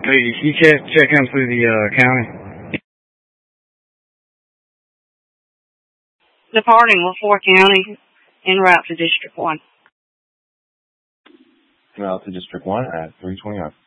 Hey, you check him through the county. Departing LaFour County en route to District 1. En route to District 1 at 3:29.